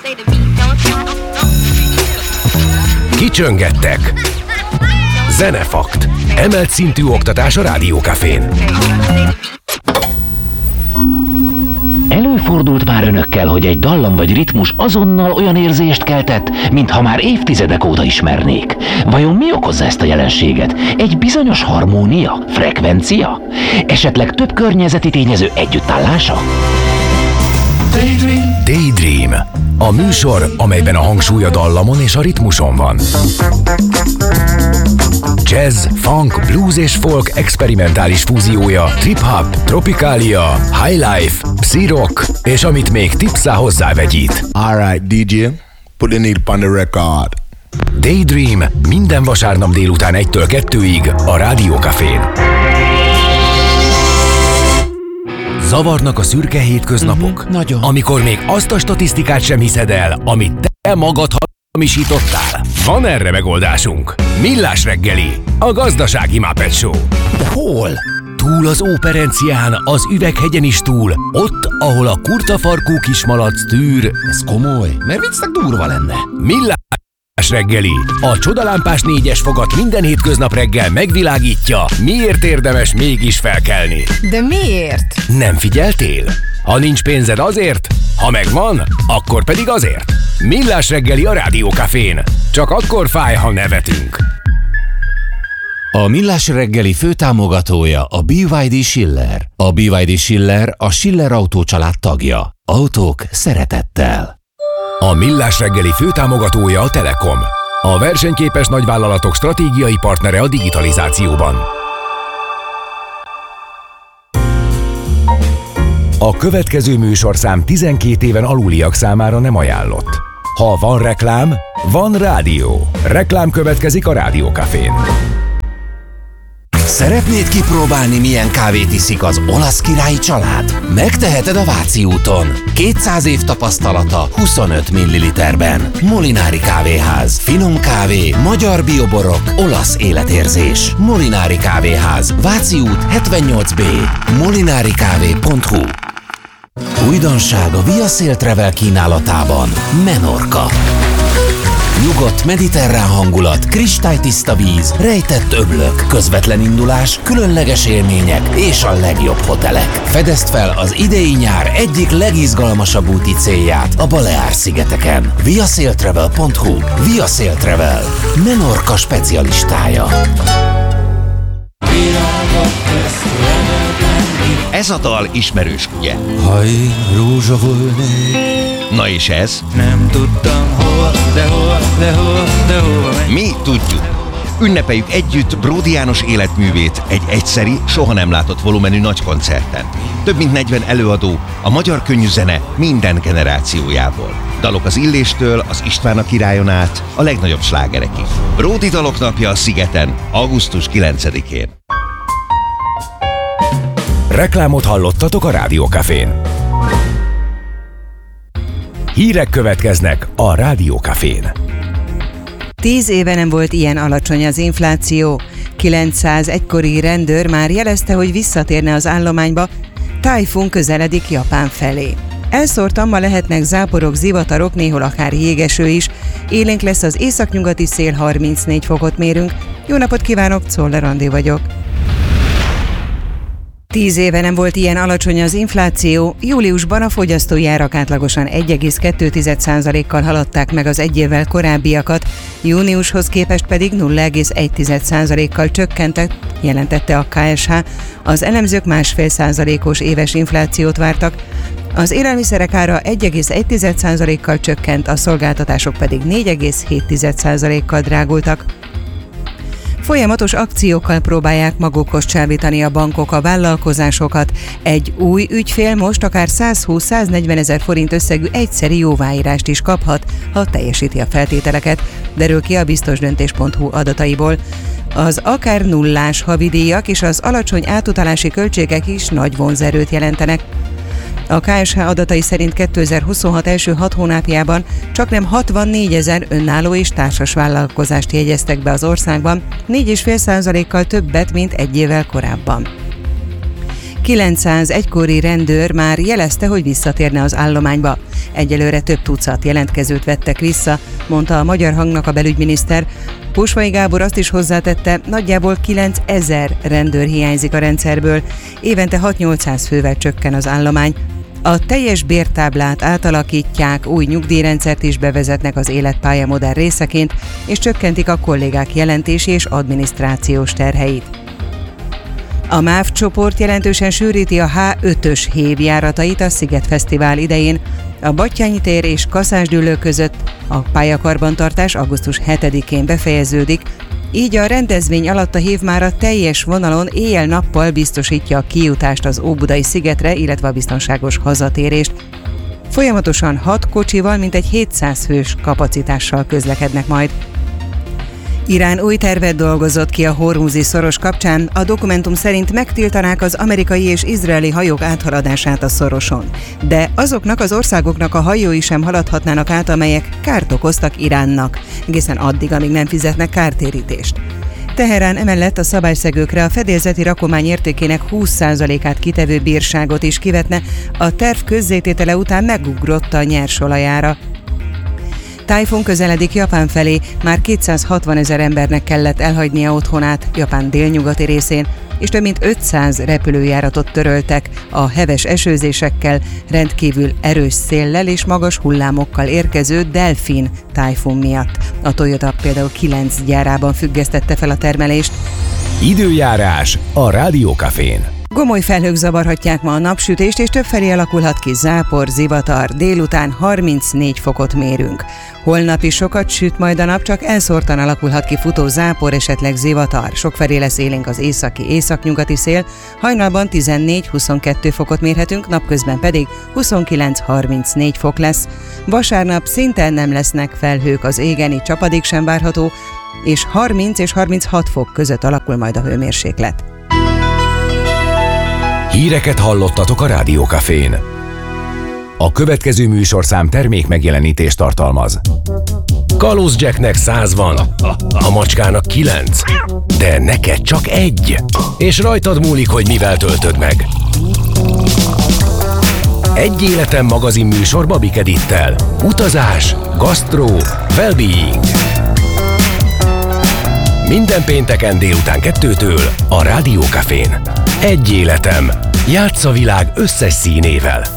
Kicsöngettek. Zenefakt. Emelt szintű oktatás a Rádió Cafén. Előfordult már önökkel, hogy egy dallam vagy ritmus azonnal olyan érzést keltett, mintha már évtizedek óta ismernék. Vajon mi okozza ezt a jelenséget? Egy bizonyos harmónia? Frekvencia? Esetleg több környezeti tényező együttállása? Daydream. A műsor, amelyben a hangsúly a dallamon és a ritmuson van. Jazz, funk, blues és folk experimentális fúziója, trip-hop, tropikália, highlife, psi-rock, és amit még tipszá hozzávegyít. Alright, DJ, put the needle on the record. Daydream minden vasárnap délután 1-től 2-ig a Rádió Cafén. Zavarnak a szürke hétköznapok, nagyon. amikor még azt a statisztikát sem hiszed el, amit te magad hamisítottál. Van erre megoldásunk. Millás reggeli, a gazdasági Muppet Show. De hol? Túl az Óperencián, az Üveghegyen is túl, ott, ahol a kurtafarkú kismalac tűr. Ez komoly, mert viccnek durva lenne. Millás reggeli, a csodalámpás 4-es fogat minden hétköznap reggel megvilágítja, miért érdemes mégis felkelni. De miért? Nem figyeltél? Ha nincs pénzed azért, ha megvan, akkor pedig azért. Millás reggeli a Rádió Cafén. Csak akkor fáj, ha nevetünk. A Millás reggeli főtámogatója a BYD Schiller. A BYD Schiller a Schiller Autó család tagja. Autók szeretettel. A Millás reggeli főtámogatója a Telekom. A versenyképes nagyvállalatok stratégiai partnere a digitalizációban. A következő műsorszám 12 éven aluliak számára nem ajánlott. Ha van reklám, van rádió. Reklám következik a Rádió Cafén. Szeretnéd kipróbálni, milyen kávét iszik az olasz királyi család? Megteheted a Váci úton. 200 év tapasztalata 25 ml-ben. Molinári kávéház. Finom kávé, magyar bioborok, olasz életérzés. Molinári kávéház. Váci út 78B. molinarikávé.hu. Újdonság a Via Sail Travel kínálatában. Menorca. Nyugodt mediterrán hangulat, kristálytiszta víz, rejtett öblök, közvetlen indulás, különleges élmények és a legjobb hotelek. Fedezd fel az idei nyár egyik legizgalmasabb úti célját a Baleár-szigeteken. viasailtravel.hu. Via Sail Travel. Menorca specialistája. Ez a dal ismerős, ugye? Ha én rózsa volnék. Na és ez? Nem tudtam hol, de hova megy. Mi tudjuk. Ünnepeljük együtt Bródi János életművét egy egyszeri, soha nem látott volumenű nagy koncerten. Több mint 40 előadó, a magyar könnyű zene minden generációjából. Dalok az Illéstől, az István a királyon át, a legnagyobb slágerekig. Bródi dalok napja a Szigeten, augusztus 9-én. Reklámot hallottatok a Rádió Cafén. Hírek következnek a Rádió Cafén. 10 éve nem volt ilyen alacsony az infláció. 900 egykori rendőr már jelezte, hogy visszatérne az állományba, tájfun közeledik Japán felé. Elszórtan ma lehetnek záporok, zivatarok, néhol akár jégeső is. Élénk lesz az északnyugati szél, 34 fokot mérünk. Jó napot kívánok, Czoller Andi vagyok. 10 éve nem volt ilyen alacsony az infláció, júliusban a fogyasztói árak átlagosan 1,2%-kal haladták meg az egy évvel korábbiakat, júniushoz képest pedig 0,1%-kal csökkentek, jelentette a KSH. Az elemzők 1,5%-os éves inflációt vártak, az élelmiszerek ára 1,1%-kal csökkent, a szolgáltatások pedig 4,7%-kal drágultak. Folyamatos akciókkal próbálják magukhoz csábítani a bankok a vállalkozásokat. Egy új ügyfél most akár 120-140 ezer forint összegű egyszeri jóváírást is kaphat, ha teljesíti a feltételeket, derül ki a biztosdöntés.hu adataiból. Az akár nullás havidíjak és az alacsony átutalási költségek is nagy vonzerőt jelentenek. A KSH adatai szerint 2026 első 6 hónapjában csaknem 64 ezer önálló és társas vállalkozást jegyeztek be az országban, 4,5%-kal többet, mint egy évvel korábban. 900 egykori rendőr már jelezte, hogy visszatérne az állományba. Egyelőre több tucat jelentkezőt vettek vissza, mondta a Magyar Hangnak a belügyminiszter. Pusvai Gábor azt is hozzátette, nagyjából 9000 rendőr hiányzik a rendszerből, évente 6-800 fővel csökken az állomány. A teljes bértáblát átalakítják, új nyugdíjrendszert is bevezetnek az életpálya modern részeként, és csökkentik a kollégák jelentési és adminisztrációs terheit. A MÁV csoport jelentősen sűríti a H5-ös hévjáratait a Sziget Fesztivál idején. A Battyányi tér és Kaszásdüllő között a pályakarbantartás augusztus 7-én befejeződik, így a rendezvény alatt a hév már a teljes vonalon éjjel-nappal biztosítja a kijutást az Óbudai szigetre, illetve a biztonságos hazatérést. Folyamatosan 6 kocsival, mintegy 700 fős kapacitással közlekednek majd. Irán új tervet dolgozott ki a Hormuzi szoros kapcsán, a dokumentum szerint megtiltanák az amerikai és izraeli hajók áthaladását a szoroson. De azoknak az országoknak a hajói sem haladhatnának át, amelyek kárt okoztak Iránnak, egészen addig, amíg nem fizetnek kártérítést. Teherán emellett a szabályszegőkre a fedélzeti rakomány értékének 20%-át kitevő bírságot is kivetne, a terv közzététele után megugrott a nyersolajára. Tájfun közeledik Japán felé, már 260 000 embernek kellett elhagynia otthonát Japán délnyugati részén, és több mint 500 repülőjáratot töröltek a heves esőzésekkel, rendkívül erős széllel és magas hullámokkal érkező Delfin tájfun miatt. A Toyota például 9 gyárában függesztette fel a termelést. Időjárás a Rádiókafén. Gomoly felhők zavarhatják ma a napsütést, és többfelé alakulhat ki zápor, zivatar. Délután 34 fokot mérünk. Holnap is sokat süt majd a nap, csak elszórtan alakulhat ki futó zápor, esetleg zivatar. Sokfelé lesz élénk az északi-északnyugati szél, hajnalban 14-22 fokot mérhetünk, napközben pedig 29-34 fok lesz. Vasárnap szinte nem lesznek felhők az égen, így csapadék sem várható, és 30 és 36 fok között alakul majd a hőmérséklet. Híreket hallottatok a Rádiókafén. A következő műsorszám termék megjelenítést tartalmaz. Kalóz Jacknek 100 van, a macskának 9, de neked csak 1. És rajtad múlik, hogy mivel töltöd meg. Egy életem magazin műsor Babik Edittel. Utazás, gasztró, well-being. Minden pénteken délután 2-től a Rádiókafén. Egy életem. Játsz a világ összes színével.